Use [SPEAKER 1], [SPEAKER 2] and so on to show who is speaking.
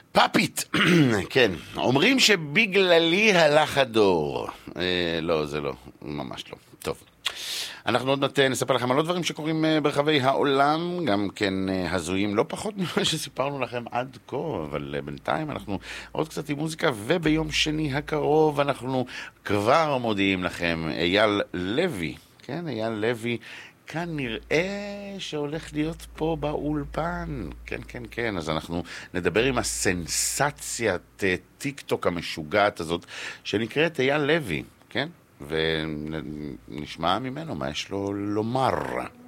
[SPEAKER 1] פאפית, כן, אומרים שבגללי הלך הדור. לא, זה לא, ממש לא. טוב. אנחנו עוד מעט נספר לכם על עוד דברים שקורים ברחבי העולם, גם כן הזויים, לא פחות ממה שסיפרנו לכם עד כה, אבל בינתיים אנחנו עוד קצת עם מוזיקה, וביום שני הקרוב אנחנו כבר מודיעים לכם, אייל לוי, כן, אייל לוי, כאן נראה שהולך להיות פה באולפן. כן, כן, כן. אז אנחנו נדבר עם הסנסציית טיק טוק המשוגעת הזאת, שנקראת אייל לוי, כן? ונשמע ממנו מה יש לו לומר.